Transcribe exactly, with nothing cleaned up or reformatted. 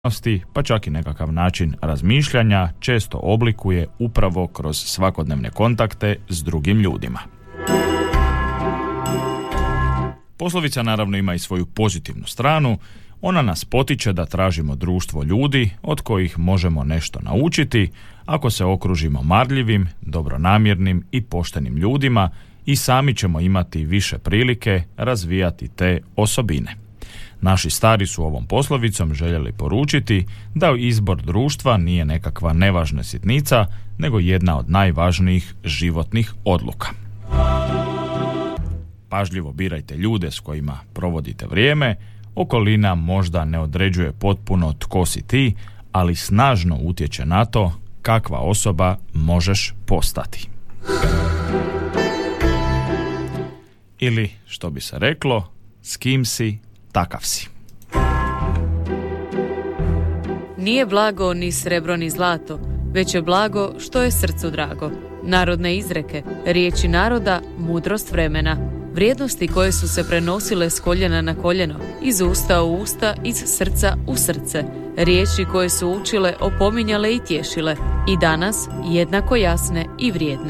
pa čak i nekakav način razmišljanja često oblikuje upravo kroz svakodnevne kontakte s drugim ljudima. Poslovica naravno ima i svoju pozitivnu stranu. Ona nas potiče da tražimo društvo ljudi od kojih možemo nešto naučiti ako se okružimo marljivim, dobronamjernim i poštenim ljudima i sami ćemo imati više prilike razvijati te osobine. Naši stari su ovom poslovicom željeli poručiti da izbor društva nije nekakva nevažna sitnica, nego jedna od najvažnijih životnih odluka. Pažljivo birajte ljude s kojima provodite vrijeme. Okolina možda ne određuje potpuno tko si ti, ali snažno utječe na to kakva osoba možeš postati. Ili, što bi se reklo, s kim si, takav si. Nije blago ni srebro ni zlato, već je blago što je srcu drago. Narodne izreke, riječi naroda, mudrost vremena. Vrijednosti koje su se prenosile s koljena na koljeno, iz usta u usta, iz srca u srce. Riječi koje su učile, opominjale i tješile. I danas jednako jasne i vrijedne.